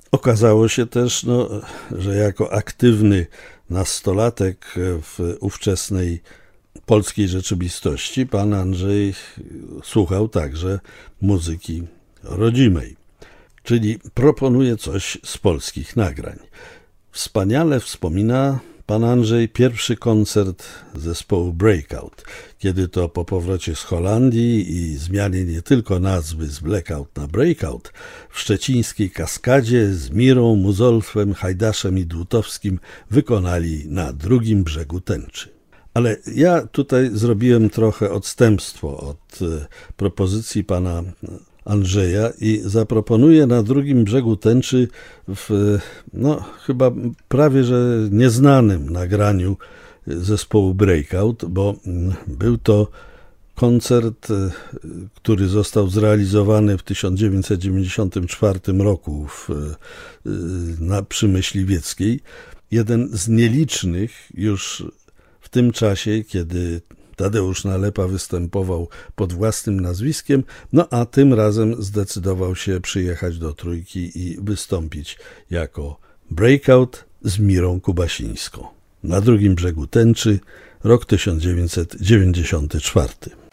Okazało się też, że jako aktywny nastolatek w ówczesnej polskiej rzeczywistości pan Andrzej słuchał także muzyki rodzimej, czyli proponuje coś z polskich nagrań. Wspaniale wspomina pan Andrzej pierwszy koncert zespołu Breakout, kiedy to po powrocie z Holandii i zmianie nie tylko nazwy z Blackout na Breakout, w szczecińskiej Kaskadzie z Mirą, Muzolfem, Hajdaszem i Dłutowskim wykonali Na drugim brzegu tęczy. Ale ja tutaj zrobiłem trochę odstępstwo od propozycji pana Andrzeja i zaproponuję Na drugim brzegu tęczy w chyba prawie że nieznanym nagraniu zespołu Breakout, bo był to koncert, który został zrealizowany w 1994 roku przy Myśliwieckiej. Jeden z nielicznych już w tym czasie, kiedy Tadeusz Nalepa występował pod własnym nazwiskiem, a tym razem zdecydował się przyjechać do Trójki i wystąpić jako Breakout z Mirą Kubasińską. Na drugim brzegu tęczy, rok 1994.